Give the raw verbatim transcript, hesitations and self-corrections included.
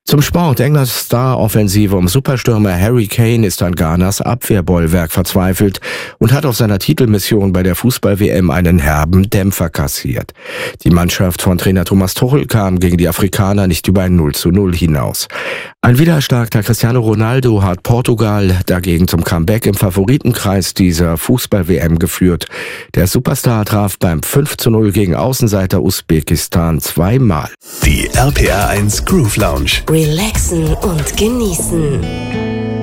Zum Sport. Englands Star-Offensive um Superstürmer Harry Kane ist an Ghanas Abwehrbollwerk verzweifelt und hat auf seiner Titelmission bei der Fußball-W M einen herben Dämpfer kassiert. Die Mannschaft von Trainer Thomas Tuchel kam gegen die Afrikaner nicht über ein null zu null hinaus. Ein wiedererstarkter Cristiano Ronaldo hat Portugal dagegen zum Comeback im Favoritenkreis dieser Fußball-W M geführt. Der Superstar traf beim fünf zu null gegen Außenseiter Usbekistan zweimal. Die R P R eins Groove Lounge. Relaxen und genießen.